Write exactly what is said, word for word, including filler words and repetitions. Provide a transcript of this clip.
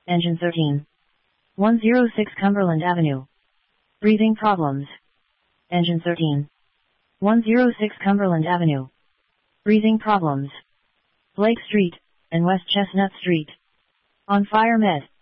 Engine thirteen. one oh six Cumberland Avenue. Breathing problems. Engine thirteen. one oh six Cumberland Avenue. Breathing problems. Blake Street, and West Chestnut Street. On fire med.